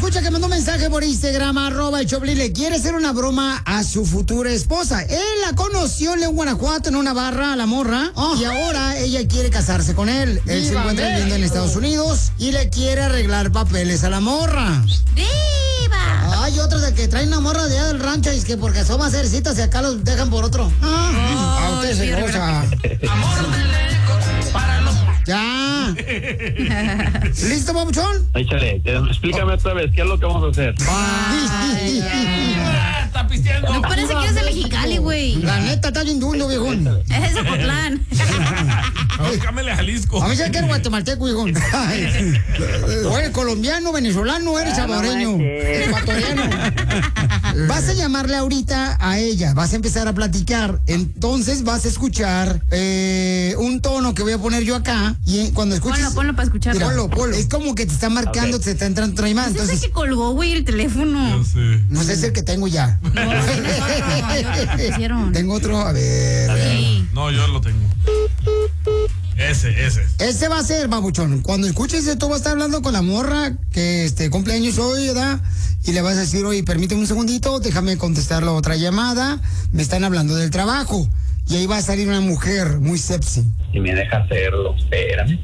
escucha que mandó un mensaje por Instagram, @el Choplin, le quiere hacer una broma a su futura esposa. Él la conoció en León, Guanajuato, en una barra, a la morra, y ahora ella quiere casarse con él. Él se encuentra viviendo en Estados Unidos y le quiere arreglar papeles a la morra. ¡Viva! Hay otros de que traen una morra de allá del rancho y es que porque son más cercitas y acá los dejan por otro. A usted se goza. Ya. ¿Listo, papuchón? Échale, explícame otra vez, ¿qué es lo que vamos a hacer? Está pisteando. No parece que eres de Mexicali, güey. La neta, está bien duro, viejón. Es de Zapotlán. Cámele a Jalisco. A mí se quiere guatemalteco, viejón. O eres colombiano, venezolano, eres salvadoreño, ecuatoriano. Vas a llamarle ahorita a ella, vas a empezar a platicar. Entonces vas a escuchar un tono que voy a poner yo acá. Y cuando escuches... Ponlo para escucharlo. Mira, ponlo. Es como que te está marcando, te está entrando otra llamada. Ese es Entonces, el que colgó, güey, el teléfono. Yo sé. no sé, es el que tengo ya. No, yo te pusieron. Tengo otro, a ver. Sí. No, yo lo tengo. Ese. Ese va a ser, babuchón. Cuando escuches esto, vas a estar hablando con la morra que cumpleaños hoy, ¿verdad? Y le vas a decir, oye, permíteme un segundito, déjame contestar la otra llamada. Me están hablando del trabajo. Y ahí va a salir una mujer muy sexy. Si me deja hacerlo, espérame.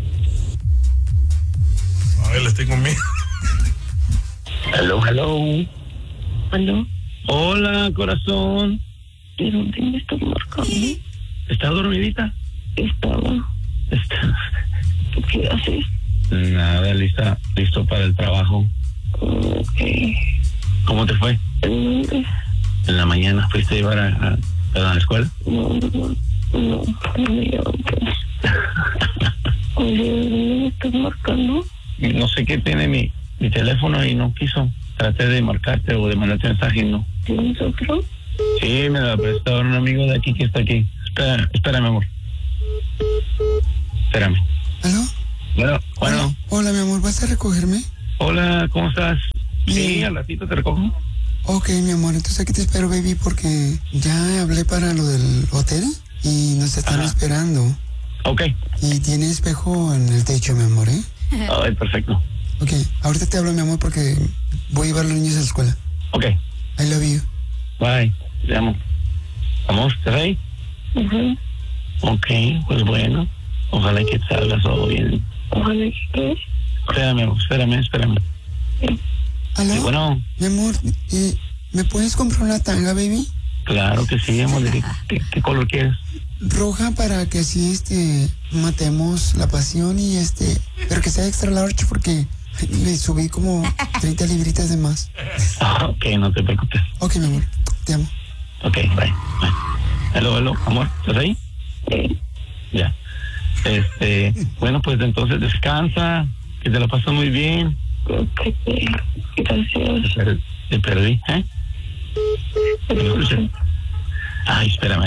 A ver, les tengo miedo. Hello. ¿Aló? Hola, corazón. ¿De dónde me estás marcando? ¿Estás dormidita? Estaba. ¿Qué haces? Nada, listo para el trabajo. Ok. ¿Cómo te fue? ¿En dónde? En la mañana fuiste a llevar a la escuela. No me llaman. Oye, ¿de dónde me estás marcando? No sé qué tiene mi teléfono y no quiso. Traté de marcarte o de mandarte mensaje y no. ¿Tienes otro? Sí, me lo prestó un amigo de aquí que está aquí. Espérame, amor. Espérame. ¿Aló? Bueno. Hola, mi amor, ¿vas a recogerme? Hola, ¿cómo estás? Sí, Bien. al ratito te recojo. Ok, mi amor, entonces aquí te espero, baby, porque ya hablé para lo del hotel y nos están esperando. Ok. Y tiene espejo en el techo, mi amor, ¿eh? Ay, perfecto. Ok, ahorita te hablo, mi amor, porque voy a llevar a los niños a la escuela. Ok. I love you. Bye. Te amo. ¿Vamos? ¿Estás ahí? Ajá. Ok, pues bueno. Ojalá que salga todo bien. Ojalá que... Espérame. ¿Aló? Sí, bueno. Mi amor, ¿me puedes comprar una tanga, baby? Claro que sí, amor. ¿Qué color quieres? Roja para que así, matemos la pasión y pero que sea extra large porque le subí como 30 libritas de más. Ok, no te preocupes. Ok, mi amor, te amo. Ok, bye. Hello, amor, ¿estás ahí? Sí. Ya. Bueno, pues entonces descansa, que te la pasas muy bien. Ok. Gracias. Te perdí, ¿eh? ¿Me escuchas? Ay, espérame.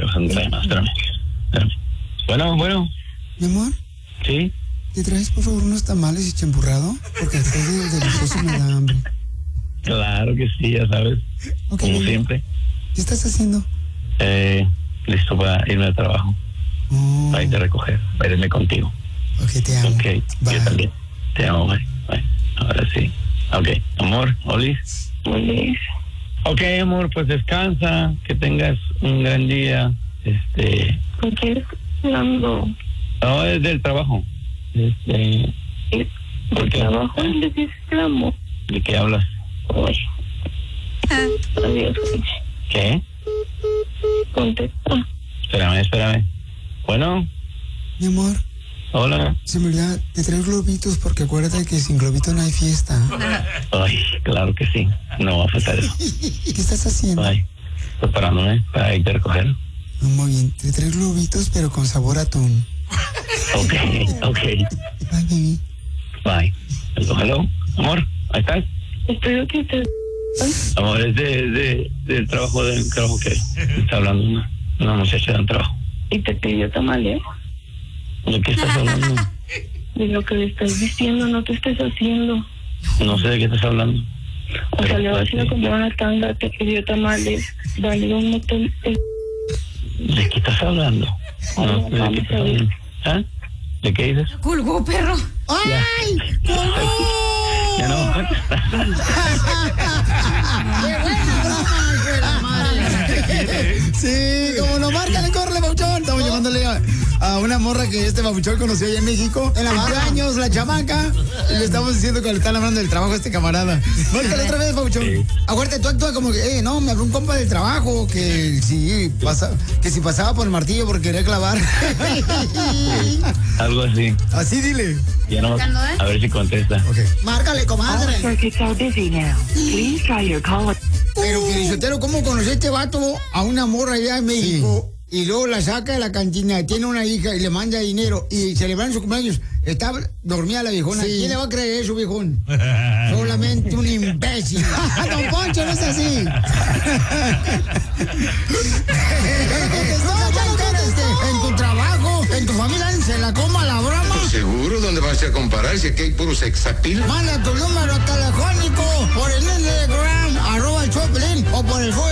Bueno. Mi amor, ¿Sí? ¿te traes por favor unos tamales y champurrado? Porque después del delicioso me da hambre. Claro que sí, ya sabes. Ok, Como baby. siempre. ¿Qué estás haciendo? Listo para irme al trabajo. Oh, Para irte a recoger, para irme contigo. ok, te amo. Ok, Bye. yo también. Te amo, bye. Ahora sí. Ok, amor, Olis. Olis. Ok, amor, pues descansa, que tengas un gran día. ¿Con quién estás hablando? No, es del trabajo. ¿Por ¿Del qué? trabajo? ¿Le dices que amo? ¿De qué hablas? Oye. Adiós. ¿Qué? Contesta. Espérame. Bueno, Mi amor, hola. se me olvida, te traigo globitos porque acuérdate que sin globito no hay fiesta. Ay, claro que sí. No va a faltar eso. ¿Qué estás haciendo? Bye. Preparándome para irte a recoger. Muy bien, te traigo globitos pero con sabor a atún. Ok. Bye, baby. Bye. Hello. Amor, ¿ahí estás? Espero que te... Amor, es del trabajo que está hablando una muchacha de un trabajo. Y te pidió tamales. ¿De qué estás hablando? De lo que le estás diciendo, no te estés haciendo. No sé de qué estás hablando. O sea, le vas a ir a comprar una tanga, te pidió tamales, dale un montón. ¿De qué estás hablando? No, ¿de qué estás hablando? ¿Ah? ¿De qué dices? Colgó, perro. ¡Ay! Ya no. Sí, como no, márcale, córrele, Papuchón. Estamos llamándole a una morra que Papuchón conoció allá en México. En la años, la chamaca. Y le estamos diciendo que le están hablando del trabajo a este camarada. Márcale otra vez, Papuchón. Acuérdate, tú actúas como que, no, me habló un compa del trabajo que si pasaba por el martillo porque quería clavar. Algo así. Así dile. Ya no, a ver si contesta. Okay. Márcale, comadre. Pero, Felicitero, ¿cómo conocí a este vato a una morra allá en México? Sí. Y luego la saca de la cantina, tiene una hija y le manda dinero y celebran su cumpleaños. Está dormida la viejona. Sí. ¿Quién le va a creer eso, viejón? Solamente un imbécil. Don Poncho, no es así. En tu trabajo, en tu familia, se la coma la broma. Seguro, ¿dónde vas a comparar si aquí hay puro sexapil? Manda tu número telefónico por el Instagram, @el Choplin, o por el